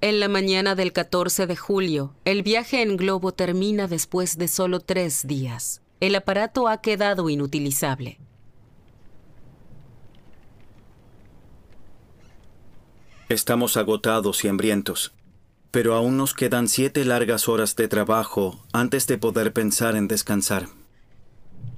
En la mañana del 14 de julio, el viaje en globo termina después de solo 3 días. El aparato ha quedado inutilizable. Estamos agotados y hambrientos, pero aún nos quedan 7 largas horas de trabajo antes de poder pensar en descansar.